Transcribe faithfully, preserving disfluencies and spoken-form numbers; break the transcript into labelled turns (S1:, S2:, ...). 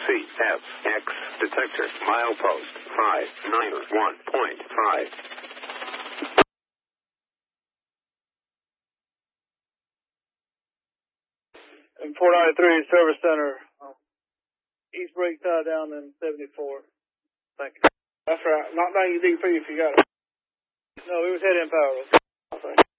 S1: C F X detector milepost five nine one point five.
S2: And four ninety-three Service Center, um, east brake tie down in seventy-four. Thank you. That's right. Not ninety D P if you got it. No, it was head in power.